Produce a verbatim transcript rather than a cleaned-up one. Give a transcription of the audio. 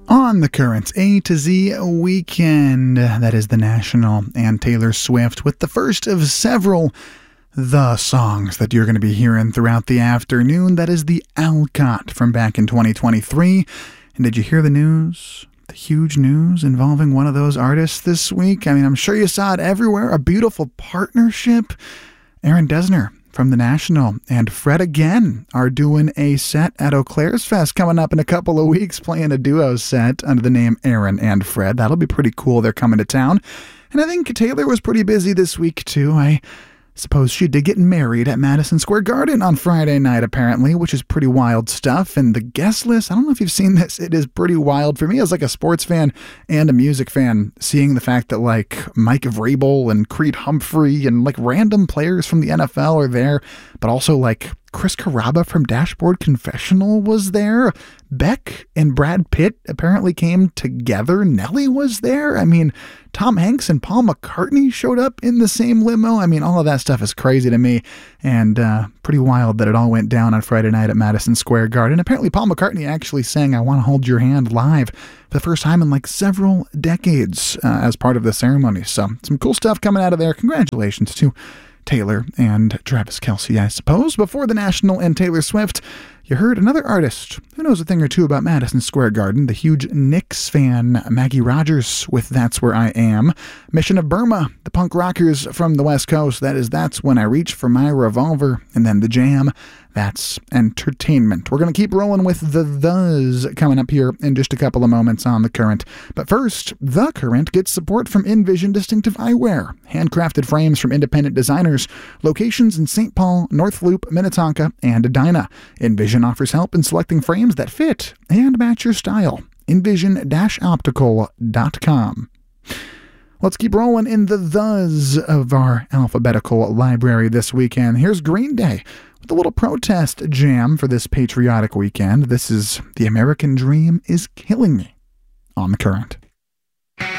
On the Current A to Z weekend, that is the National and Taylor Swift with the first of several The songs that you're going to be hearing throughout the afternoon. That is the Alcott from back in twenty twenty-three. And did you hear the news? The huge news involving one of those artists this week? I mean, I'm sure you saw it everywhere. A beautiful partnership. Aaron Dessner from the National and Fred again are doing a set at Eau Claire's Fest coming up in a couple of weeks, playing a duo set under the name Aaron and Fred. That'll be pretty cool. They're coming to town. And I think Taylor was pretty busy this week, too. I suppose she did get married at Madison Square Garden on Friday night, apparently, which is pretty wild stuff. And the guest list, I don't know if you've seen this, it is pretty wild. For me, as like a sports fan and a music fan, seeing the fact that like Mike Vrabel and Creed Humphrey and like random players from the N F L are there, but also like Chris Carrabba from Dashboard Confessional was there. Beck and Brad Pitt apparently came together. Nelly was there. I mean, Tom Hanks and Paul McCartney showed up in the same limo. I mean, all of that stuff is crazy to me, and uh, pretty wild that it all went down on Friday night at Madison Square Garden. Apparently, Paul McCartney actually sang I Want to Hold Your Hand live for the first time in like several decades uh, as part of the ceremony. So some cool stuff coming out of there. Congratulations to Taylor and Travis Kelce, I suppose. Before the National and Taylor Swift, you heard another artist who knows a thing or two about Madison Square Garden, the huge Knicks fan Maggie Rogers with That's Where I Am. Mission of Burma, the punk rockers from the West Coast, that is That's When I Reach for My Revolver. And then The Jam, that's Entertainment. We're going to keep rolling with the Thes coming up here in just a couple of moments on The Current. But first, The Current gets support from Envision Distinctive Eyewear, handcrafted frames from independent designers, locations in Saint Paul, North Loop, Minnetonka, and Edina. Envision offers help in selecting frames that fit and match your style. envision dash optical dot com. Let's keep rolling in the Thes of our alphabetical library this weekend. Here's Green Day with a little protest jam for this patriotic weekend. This is The American Dream is Killing Me on The Current.